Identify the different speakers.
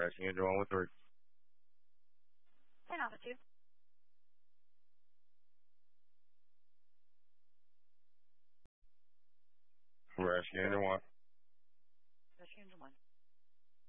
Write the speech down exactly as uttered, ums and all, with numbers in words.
Speaker 1: Harassing Andrew on with her.
Speaker 2: ten off of two.
Speaker 1: Harassing Andrew on.